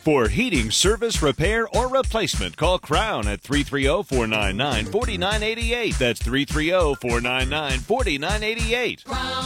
For heating, service, repair, or replacement, call Crown at 330-499-4988. That's 330-499-4988.